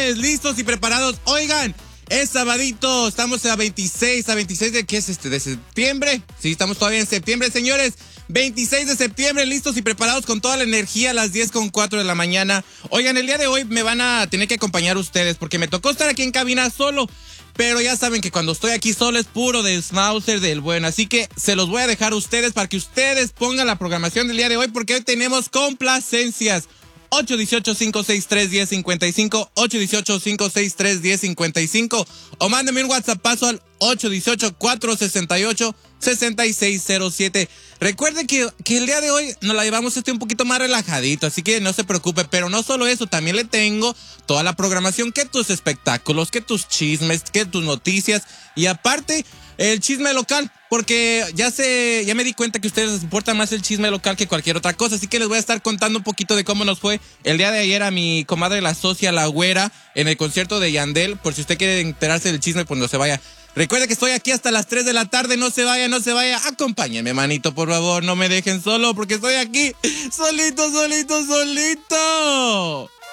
viernes, listos y preparados. Oigan, es sabadito, estamos a 26 de ¿qué es de septiembre? Sí, estamos todavía en septiembre, señores. 26 de septiembre, listos y preparados con toda la energía a las 10:04 de la mañana. Oigan, el día de hoy me van a tener que acompañar ustedes porque me tocó estar aquí en cabina solo. Pero ya saben que cuando estoy aquí solo es puro del Schnauzer del bueno. Así que se los voy a dejar a ustedes para que ustedes pongan la programación del día de hoy porque hoy tenemos complacencias. 818-563-1055, 818-563-1055 o mándame un WhatsAppazo al 818-468-6607. Recuerden que el día de hoy nos la llevamos un poquito más relajadito, así que no se preocupe, pero no solo eso, también le tengo toda la programación, que tus espectáculos, que tus chismes, que tus noticias y aparte el chisme local, porque ya me di cuenta que a ustedes les importa más el chisme local que cualquier otra cosa, así que les voy a estar contando un poquito de cómo nos fue el día de ayer a mi comadre la socia, la güera, en el concierto de Yandel, por si usted quiere enterarse del chisme, pues no se vaya. Recuerde que estoy aquí hasta las 3 de la tarde, no se vaya, acompáñenme, manito, por favor, no me dejen solo, porque estoy aquí, solito.